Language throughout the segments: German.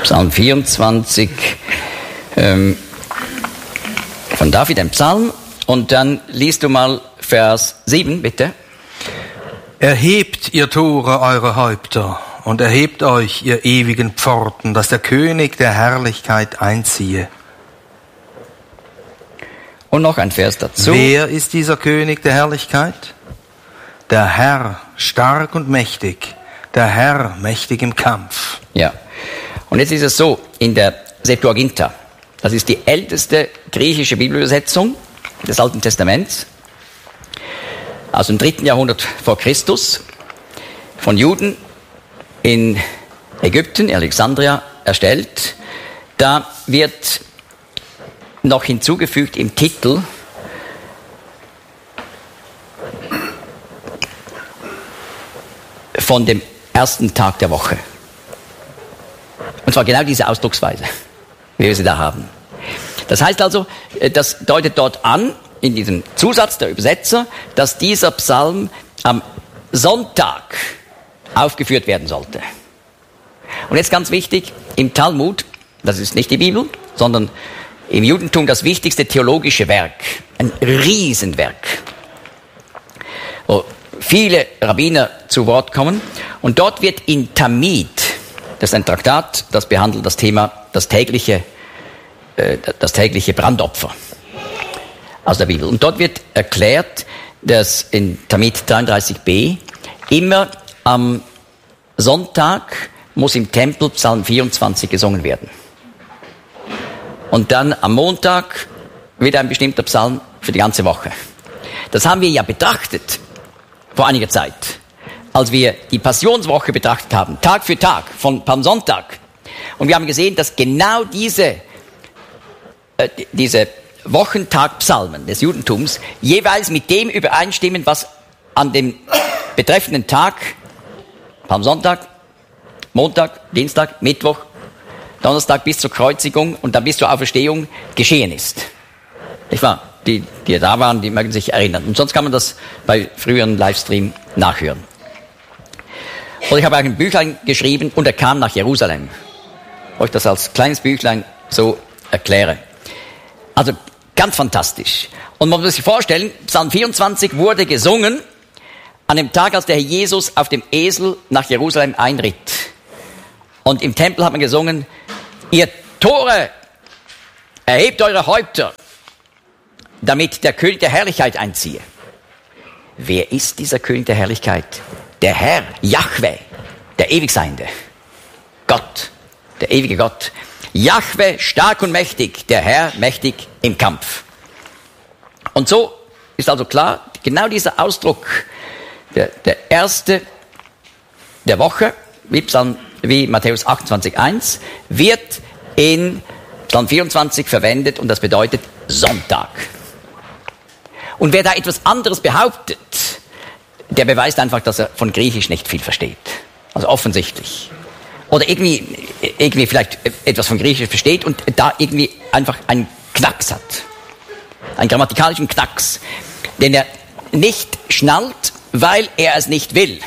Psalm 24 von David, ein Psalm. Und dann liest du mal Vers 7, bitte. Erhebt, ihr Tore, eure Häupter, und erhebt euch, ihr ewigen Pforten, dass der König der Herrlichkeit einziehe. Und noch ein Vers dazu. Wer ist dieser König der Herrlichkeit? Der Herr, stark und mächtig, der Herr, mächtig im Kampf. Ja, und jetzt ist es so, in der Septuaginta, das ist die älteste griechische Bibelübersetzung des Alten Testaments, aus dem 3. Jahrhundert vor Christus, von Juden in Ägypten, Alexandria, erstellt. Da wird noch hinzugefügt im Titel von dem ersten Tag der Woche. Und zwar genau diese Ausdrucksweise, wie wir sie da haben. Das heißt also, das deutet dort an, in diesem Zusatz der Übersetzer, dass dieser Psalm am Sonntag aufgeführt werden sollte. Und jetzt ganz wichtig, im Talmud, das ist nicht die Bibel, sondern im Judentum das wichtigste theologische Werk, ein Riesenwerk, wo viele Rabbiner zu Wort kommen. Und dort wird in Tamid, das ist ein Traktat, das behandelt das Thema, das tägliche Brandopfer aus der Bibel. Und dort wird erklärt, dass in Tamid 33b immer am Sonntag muss im Tempel Psalm 24 gesungen werden. Und dann am Montag wieder ein bestimmter Psalm für die ganze Woche. Das haben wir ja betrachtet vor einiger Zeit, als wir die Passionswoche betrachtet haben, Tag für Tag, von Palmsonntag. Und wir haben gesehen, dass genau diese Wochentagpsalmen des Judentums jeweils mit dem übereinstimmen, was an dem betreffenden Tag, Palmsonntag, Montag, Dienstag, Mittwoch, Donnerstag bis zur Kreuzigung und dann bis zur Auferstehung geschehen ist. Nicht wahr? Die da waren, die mögen sich erinnern. Und sonst kann man das bei früheren Livestream nachhören. Und ich habe auch ein Büchlein geschrieben, und er kam nach Jerusalem. Wo ich das als kleines Büchlein so erkläre. Also ganz fantastisch. Und man muss sich vorstellen, Psalm 24 wurde gesungen an dem Tag, als der Herr Jesus auf dem Esel nach Jerusalem einritt. Und im Tempel hat man gesungen, ihr Tore, erhebt eure Häupter, damit der König der Herrlichkeit einziehe. Wer ist dieser König der Herrlichkeit? Der Herr, Jahwe, der Ewigseiende. Gott, der ewige Gott. Jahwe, stark und mächtig, der Herr, mächtig im Kampf. Und so ist also klar, genau dieser Ausdruck, der erste der Woche, wie Matthäus 28,1, wird in Psalm 24 verwendet, und das bedeutet Sonntag. Und wer da etwas anderes behauptet, der beweist einfach, dass er von Griechisch nicht viel versteht. Also offensichtlich. Oder irgendwie vielleicht etwas von Griechisch versteht und da irgendwie einfach einen Knacks hat. Einen grammatikalischen Knacks, den er nicht schnallt, weil er es nicht will.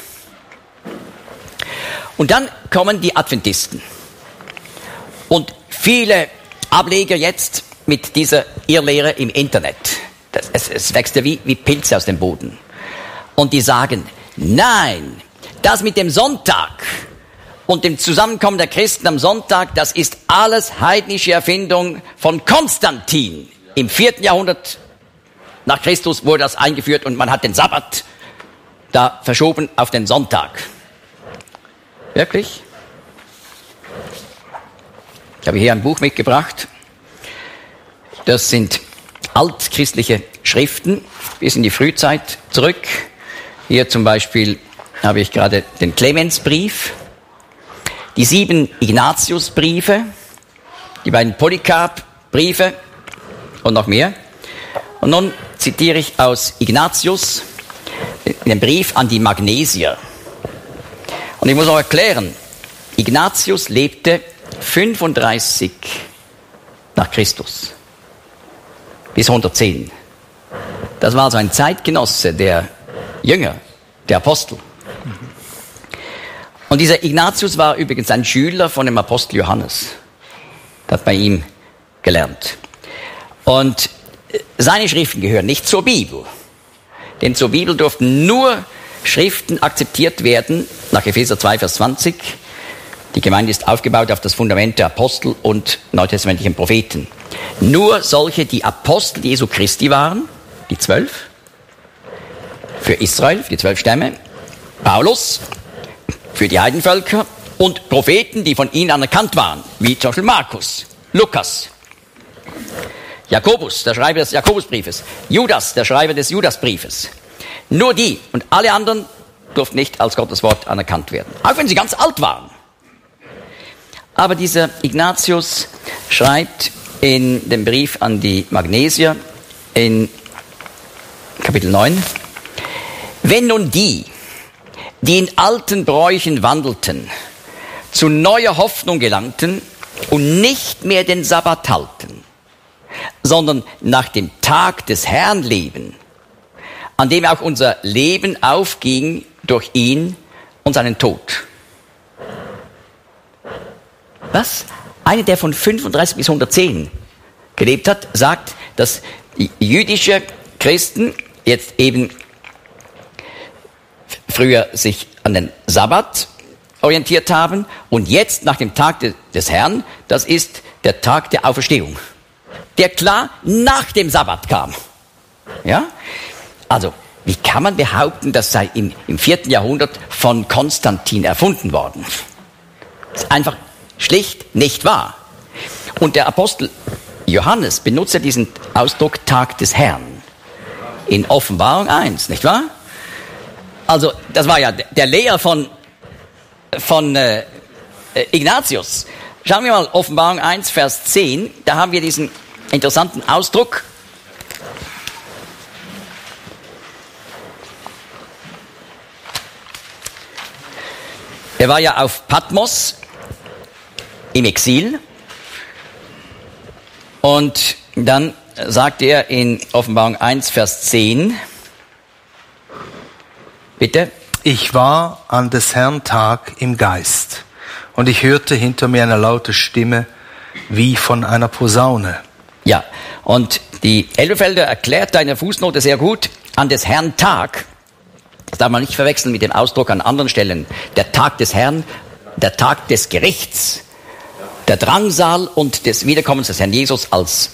Und dann kommen die Adventisten. Und viele Ableger jetzt mit dieser Irrlehre im Internet. Es wächst ja wie Pilze aus dem Boden. Und die sagen, nein, das mit dem Sonntag und dem Zusammenkommen der Christen am Sonntag, das ist alles heidnische Erfindung von Konstantin. Im 4. Jahrhundert nach Christus wurde das eingeführt und man hat den Sabbat da verschoben auf den Sonntag. Wirklich? Ich habe hier ein Buch mitgebracht. Das sind altchristliche Schriften bis in die Frühzeit zurück. Hier zum Beispiel habe ich gerade den Clemensbrief, die 7 Ignatiusbriefe, die beiden Polycarp-Briefe und noch mehr. Und nun zitiere ich aus Ignatius den Brief an die Magnesier. Und ich muss auch erklären, Ignatius lebte 35 nach Christus bis 110. Das war also ein Zeitgenosse der Jünger, der Apostel. Und dieser Ignatius war übrigens ein Schüler von dem Apostel Johannes. Der hat bei ihm gelernt. Und seine Schriften gehören nicht zur Bibel. Denn zur Bibel durften nur Schriften akzeptiert werden, nach Epheser 2, Vers 20. Die Gemeinde ist aufgebaut auf das Fundament der Apostel und neutestamentlichen Propheten. Nur solche, die Apostel Jesu Christi waren, die 12, für Israel, für die 12 Stämme, Paulus, für die Heidenvölker und Propheten, die von ihnen anerkannt waren, wie zum Beispiel Markus, Lukas, Jakobus, der Schreiber des Jakobusbriefes, Judas, der Schreiber des Judasbriefes. Nur die und alle anderen durften nicht als Gottes Wort anerkannt werden, auch wenn sie ganz alt waren. Aber dieser Ignatius schreibt in dem Brief an die Magnesier in Kapitel 9, wenn nun die in alten Bräuchen wandelten, zu neuer Hoffnung gelangten und nicht mehr den Sabbat halten, sondern nach dem Tag des Herrn leben, an dem auch unser Leben aufging durch ihn und seinen Tod. Was? Einer, der von 35 bis 110 gelebt hat, sagt, dass die jüdische Christen jetzt eben früher sich an den Sabbat orientiert haben und jetzt nach dem Tag des Herrn, das ist der Tag der Auferstehung, der klar nach dem Sabbat kam. Ja? Also, wie kann man behaupten, das sei im 4. Jahrhundert von Konstantin erfunden worden? Das ist einfach schlicht nicht wahr. Und der Apostel Johannes benutzt ja diesen Ausdruck Tag des Herrn in Offenbarung 1, nicht wahr? Also, das war ja der Lehrer von Ignatius. Schauen wir mal Offenbarung 1, Vers 10. Da haben wir diesen interessanten Ausdruck. Er war ja auf Patmos im Exil. Und dann sagt er in Offenbarung 1, Vers 10, bitte. Ich war an des Herrn Tag im Geist, und ich hörte hinter mir eine laute Stimme, wie von einer Posaune. Ja, und die Elberfelder erklärt da in der Fußnote sehr gut, an des Herrn Tag, das darf man nicht verwechseln mit dem Ausdruck an anderen Stellen, der Tag des Herrn, der Tag des Gerichts, der Drangsal und des Wiederkommens des Herrn Jesus als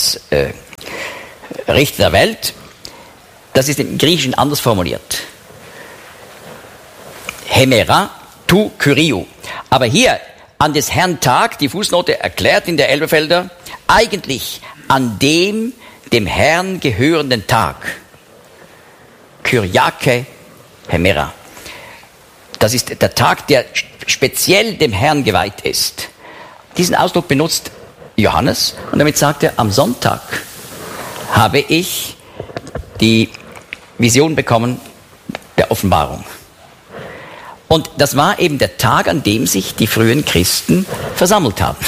Richter der Welt, das ist im Griechischen anders formuliert. Hemera tu Kyriou. Aber hier an des Herrn Tag, die Fußnote erklärt in der Elberfelder, eigentlich an dem Herrn gehörenden Tag. Kyriake Hemera. Das ist der Tag, der speziell dem Herrn geweiht ist. Diesen Ausdruck benutzt Johannes und damit sagt er, am Sonntag habe ich die Vision bekommen der Offenbarung. Und das war eben der Tag, an dem sich die frühen Christen versammelt haben.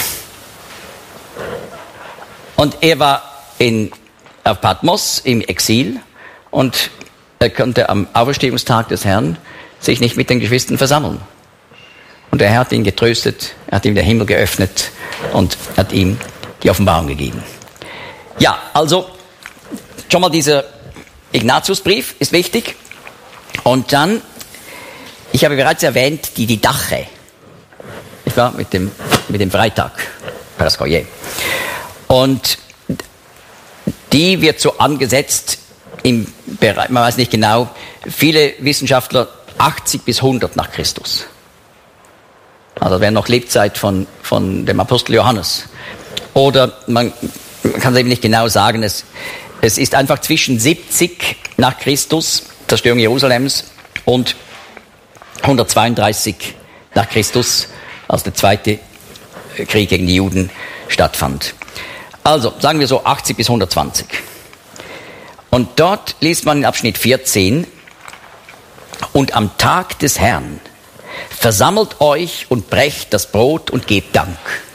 Und er war auf Patmos im Exil und er konnte am Auferstehungstag des Herrn sich nicht mit den Geschwistern versammeln. Und der Herr hat ihn getröstet, er hat ihm den Himmel geöffnet und hat ihm die Offenbarung gegeben. Ja, also schon mal dieser Ignatiusbrief ist wichtig. Und dann, ich habe bereits erwähnt, die Didache. Ich war mit dem Freitag, Parascoyer. Und die wird so angesetzt im Bereich, man weiß nicht genau, viele Wissenschaftler 80 bis 100 nach Christus. Also das wäre noch Lebzeit von dem Apostel Johannes. Oder man kann es eben nicht genau sagen, es ist einfach zwischen 70 nach Christus, Zerstörung Jerusalems, und 132 nach Christus, als der zweite Krieg gegen die Juden stattfand. Also sagen wir so 80 bis 120. Und dort liest man in Abschnitt 14, und am Tag des Herrn versammelt euch und brecht das Brot und gebt Dank.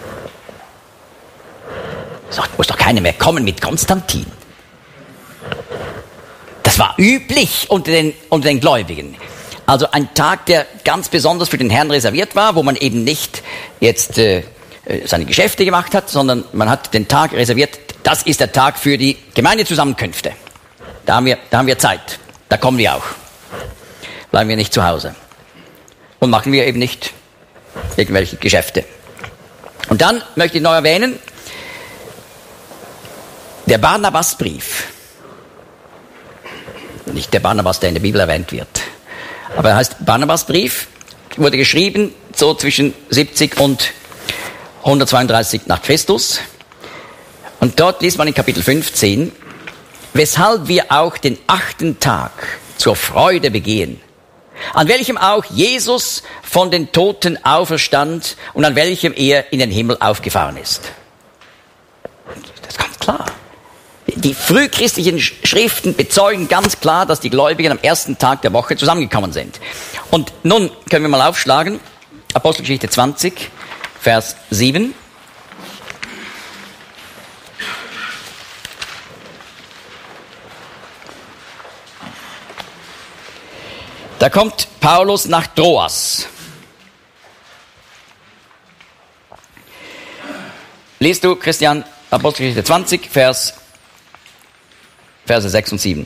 Sagt, muss doch keiner mehr kommen mit Konstantin. Das war üblich unter den Gläubigen. Also ein Tag, der ganz besonders für den Herrn reserviert war, wo man eben nicht jetzt seine Geschäfte gemacht hat, sondern man hat den Tag reserviert, das ist der Tag für die Gemeindezusammenkünfte. Da haben wir Zeit, da kommen wir auch. Bleiben wir nicht zu Hause. Und machen wir eben nicht irgendwelche Geschäfte. Und dann möchte ich noch erwähnen, der Barnabasbrief. Nicht der Barnabas, der in der Bibel erwähnt wird. Aber er heißt Barnabasbrief, wurde geschrieben so zwischen 70 und 132 nach Christus. Und dort liest man in Kapitel 15, weshalb wir auch den 8. Tag zur Freude begehen, an welchem auch Jesus von den Toten auferstand und an welchem er in den Himmel aufgefahren ist. Das ist ganz klar. Die frühchristlichen Schriften bezeugen ganz klar, dass die Gläubigen am 1. Tag der Woche zusammengekommen sind. Und nun können wir mal aufschlagen, Apostelgeschichte 20, Vers 7. Da kommt Paulus nach Troas. Liest du, Christian, Apostelgeschichte 20, Verse 6 und 7.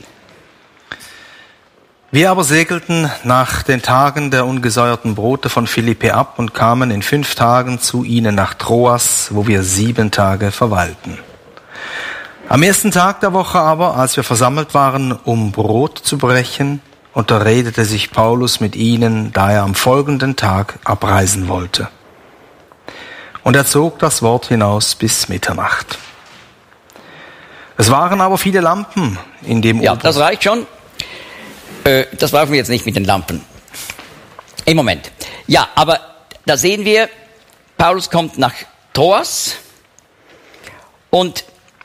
Wir aber segelten nach den Tagen der ungesäuerten Brote von Philippi ab und kamen in 5 Tagen zu ihnen nach Troas, wo wir 7 Tage verweilten. Am 1. Tag der Woche aber, als wir versammelt waren, um Brot zu brechen, unterredete sich Paulus mit ihnen, da er am folgenden Tag abreisen wollte. Und er zog das Wort hinaus bis Mitternacht. Es waren aber viele Lampen in dem Ja, das reicht schon. Das brauchen wir jetzt nicht mit den Lampen. Im Moment. Ja, aber da sehen wir, Paulus kommt nach Troas und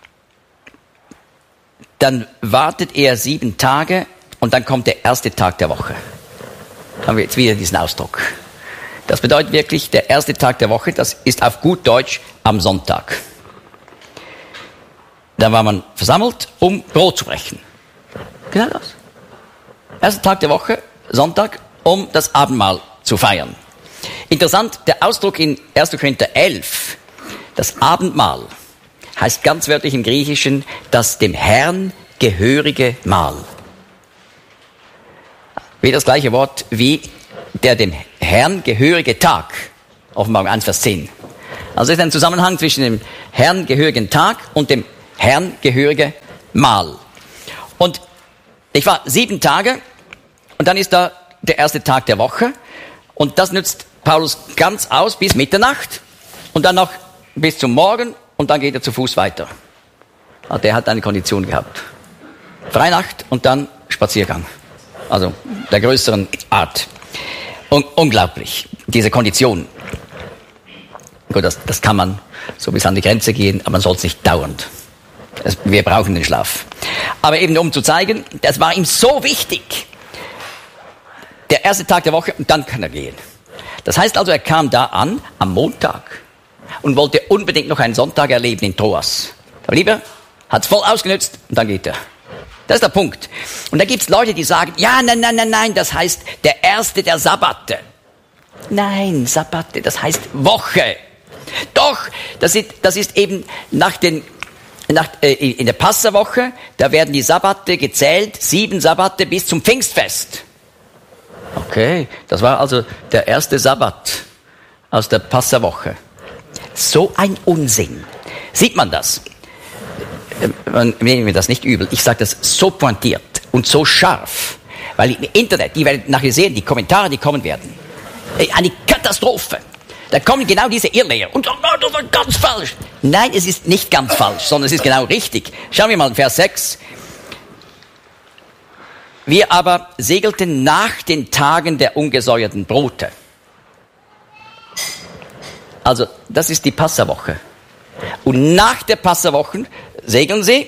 dann wartet er 7 Tage und dann kommt der 1. Tag der Woche. Da haben wir jetzt wieder diesen Ausdruck. Das bedeutet wirklich, der 1. Tag der Woche, das ist auf gut Deutsch am Sonntag. Da war man versammelt, um Brot zu brechen. Genau das. 1. Tag der Woche, Sonntag, um das Abendmahl zu feiern. Interessant, der Ausdruck in 1. Korinther 11, das Abendmahl, heißt ganz wörtlich im Griechischen, das dem Herrn gehörige Mahl. Wie das gleiche Wort wie der dem Herrn gehörige Tag, Offenbarung 1, Vers 10. Also es ist ein Zusammenhang zwischen dem Herrn gehörigen Tag und dem Herrn gehörige Mahl. Und ich war 7 Tage und dann ist da der 1. Tag der Woche und das nützt Paulus ganz aus bis Mitternacht und dann noch bis zum Morgen und dann geht er zu Fuß weiter. Also der hat eine Kondition gehabt. Freinacht und dann Spaziergang. Also der größeren Art. Unglaublich, diese Kondition. Gut, das kann man so bis an die Grenze gehen, aber man soll es nicht dauernd. Wir brauchen den Schlaf. Aber eben um zu zeigen, das war ihm so wichtig. Der 1. Tag der Woche und dann kann er gehen. Das heißt also, er kam da an am Montag und wollte unbedingt noch einen Sonntag erleben in Troas. Aber lieber, hat es voll ausgenutzt und dann geht er. Das ist der Punkt. Und da gibt es Leute, die sagen, ja, nein, das heißt der 1. der Sabbate. Nein, Sabbate, das heißt Woche. Doch, das ist eben in der Passawoche, da werden die Sabbate gezählt, 7 Sabbate bis zum Pfingstfest. Okay, das war also der 1. Sabbat aus der Passawoche. So ein Unsinn. Sieht man das? Man nehme mir das nicht übel. Ich sage das so pointiert und so scharf, weil im Internet, die werden nachher sehen, die Kommentare, die kommen werden. Eine Katastrophe. Da kommen genau diese Irrlehrer und sagen, oh, das war ganz falsch. Nein, es ist nicht ganz falsch, sondern es ist genau richtig. Schauen wir mal in Vers 6. Wir aber segelten nach den Tagen der ungesäuerten Brote. Also, das ist die Passawoche. Und nach der Passawoche segeln sie,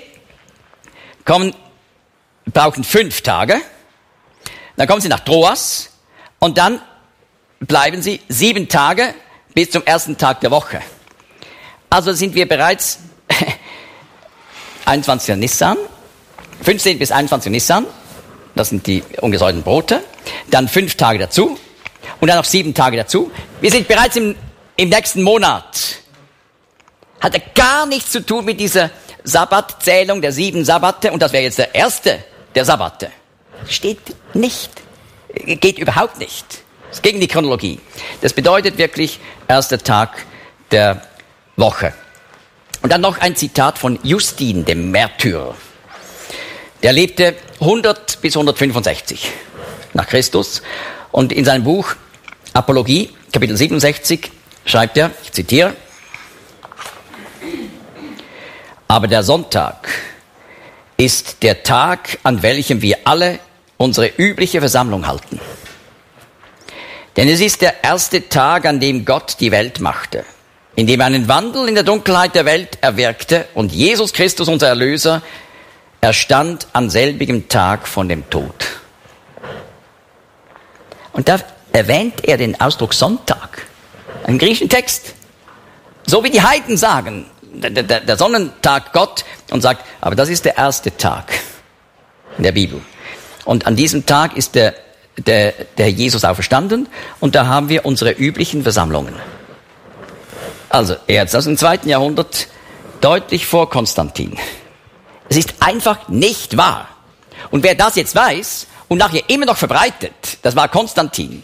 brauchen 5 Tage, dann kommen sie nach Troas und dann bleiben sie 7 Tage bis zum 1. Tag der Woche. Also sind wir bereits 21. Nissan, 15 bis 21. Nissan, das sind die ungesäuerten Brote, dann 5 Tage dazu und dann noch 7 Tage dazu. Wir sind bereits im nächsten Monat. Hat gar nichts zu tun mit dieser Sabbatzählung der 7 Sabbate und das wäre jetzt der erste der Sabbate. Steht nicht. Geht überhaupt nicht. Das ist gegen die Chronologie. Das bedeutet wirklich erster Tag der Woche. Und dann noch ein Zitat von Justin, dem Märtyrer. Der lebte 100 bis 165 nach Christus. Und in seinem Buch Apologie, Kapitel 67, schreibt er, ich zitiere, aber der Sonntag ist der Tag, an welchem wir alle unsere übliche Versammlung halten. Denn es ist der erste Tag, an dem Gott die Welt machte, in dem er einen Wandel in der Dunkelheit der Welt erwirkte und Jesus Christus, unser Erlöser, erstand an selbigem Tag von dem Tod. Und da erwähnt er den Ausdruck Sonntag, einen griechischen Text. So wie die Heiden sagen, der Sonnentag Gott, und sagt, aber das ist der erste Tag in der Bibel. Und an diesem Tag ist der Jesus auferstanden und da haben wir unsere üblichen Versammlungen. Also, er ist aus dem 2. Jahrhundert, deutlich vor Konstantin. Es ist einfach nicht wahr. Und wer das jetzt weiß und nachher immer noch verbreitet, das war Konstantin.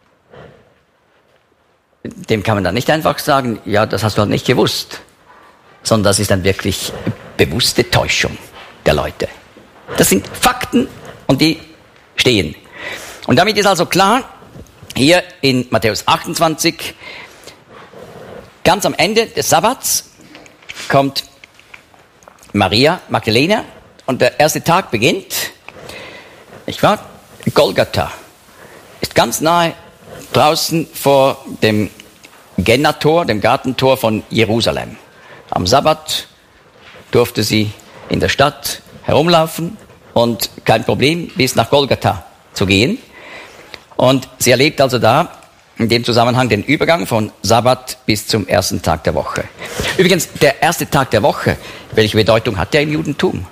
Dem kann man dann nicht einfach sagen, ja, das hast du halt nicht gewusst. Sondern das ist dann wirklich bewusste Täuschung der Leute. Das sind Fakten und die stehen. Und damit ist also klar, hier in Matthäus 28, ganz am Ende des Sabbats kommt Maria Magdalena und der erste Tag beginnt, nicht wahr? Golgatha ist ganz nahe draußen vor dem Gennator, dem Gartentor von Jerusalem. Am Sabbat durfte sie in der Stadt herumlaufen und kein Problem, bis nach Golgatha zu gehen. Und sie erlebt also da in dem Zusammenhang den Übergang von Sabbat bis zum ersten Tag der Woche. Übrigens, der erste Tag der Woche, welche Bedeutung hat der im Judentum?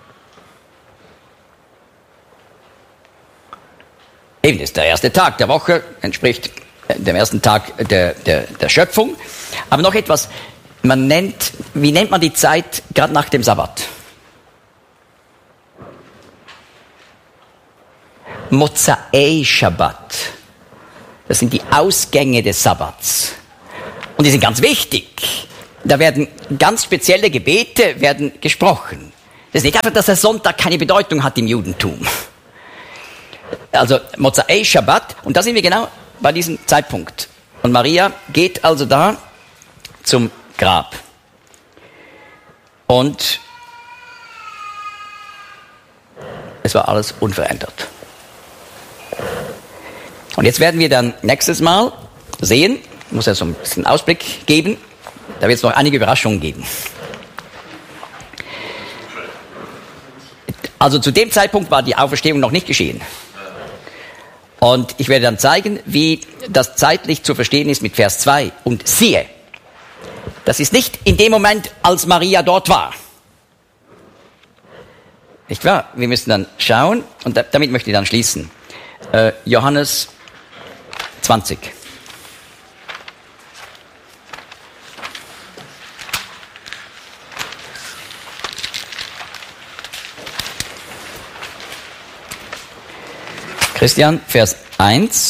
Eben, das ist der erste Tag der Woche, entspricht dem ersten Tag der Schöpfung. Aber noch etwas, wie nennt man die Zeit gerade nach dem Sabbat? Mozaei Shabbat. Das sind die Ausgänge des Sabbats. Und die sind ganz wichtig. Da werden ganz spezielle Gebete gesprochen. Das ist nicht einfach, dass der Sonntag keine Bedeutung hat im Judentum. Also Mozaei Shabbat. Und da sind wir genau bei diesem Zeitpunkt. Und Maria geht also da zum Grab. Und es war alles unverändert. Und jetzt werden wir dann nächstes Mal sehen, ich muss ja so ein bisschen Ausblick geben, da wird es noch einige Überraschungen geben. Also zu dem Zeitpunkt war die Auferstehung noch nicht geschehen. Und ich werde dann zeigen, wie das zeitlich zu verstehen ist mit Vers 2. Und siehe, das ist nicht in dem Moment, als Maria dort war. Nicht wahr? Wir müssen dann schauen, und damit möchte ich dann schließen. Johannes 20. Christian, Vers 1.